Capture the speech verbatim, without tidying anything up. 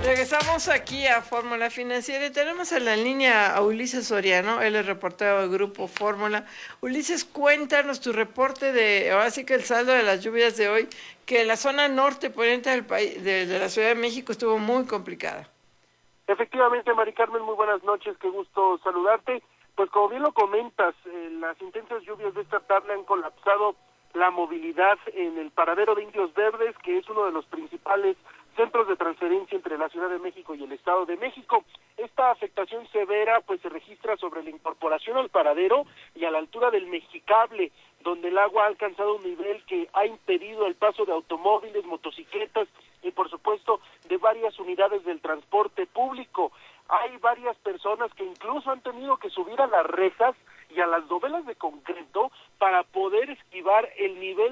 Regresamos aquí a Fórmula Financiera y tenemos en la línea a Ulises Soriano, él es reportero del Grupo Fórmula. Ulises, cuéntanos tu reporte de, ahora sí que el saldo de las lluvias de hoy, que la zona norte poniente del país, de, de la Ciudad de México estuvo muy complicada. Efectivamente, Mari Carmen, muy buenas noches, qué gusto saludarte. Pues como bien lo comentas, eh, las intensas lluvias de esta tarde han colapsado la movilidad en el paradero de Indios Verdes, que es uno de los principales centros de transferencia entre la Ciudad de México y el Estado de México. Esta afectación severa pues se registra sobre la incorporación al paradero y a la altura del Mexicable, donde el agua ha alcanzado un nivel que ha impedido el paso de automóviles, motocicletas y por supuesto de varias unidades del transporte público. Hay varias personas que incluso han tenido que subir a las rejas y a las dovelas de concreto